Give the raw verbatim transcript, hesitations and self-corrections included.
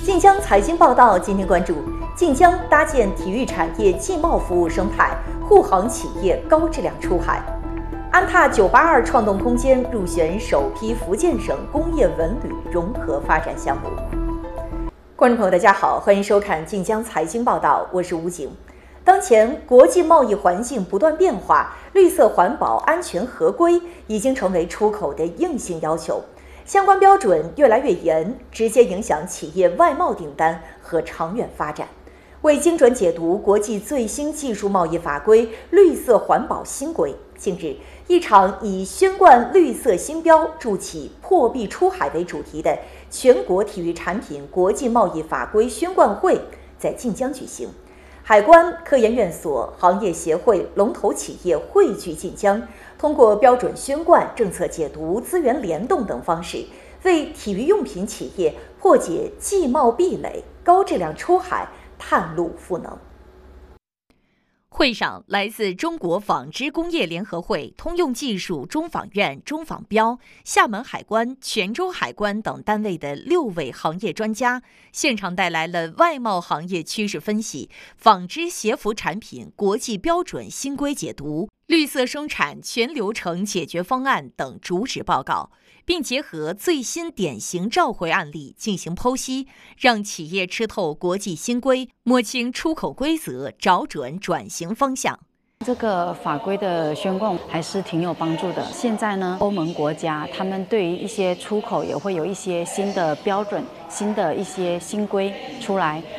晋江财经报道今天关注：晋江搭建体育产业经贸服务生态，护航企业高质量出海。安踏九八二创动空间入选首批福建省工业文旅融合发展项目。观众朋友，大家好，欢迎收看晋江财经报道，我是吴景。当前国际贸易环境不断变化，绿色环保、安全合规已经成为出口的硬性要求。相关标准越来越严，直接影响企业外贸订单和长远发展。为精准解读国际最新技术贸易法规绿色环保新规，近日，一场以宣冠绿色新标，筑起破壁出海为主题的全国体育产品国际贸易法规宣冠会在晋江举行。海关、科研院所、行业协会、龙头企业汇聚晋江，通过标准宣冠、政策解读、资源联动等方式，为体育用品企业破解技贸壁垒、高质量出海探路赋能。 会上，来自中国纺织工业联合会、通用技术中纺院、中纺标、厦门海关、泉州海关等单位的六位行业专家，现场带来了外贸行业趋势分析、纺织鞋服产品国际标准新规解读、绿色生产全流程解决方案等主旨报告，并结合最新典型召回案例进行剖析，让企业吃透国际新规，摸清出口规则，找准转型方向。 这个法规的宣冠还是挺有帮助的。现在呢，欧盟国家他们对于一些出口也会有一些新的标准、新的一些新规出来，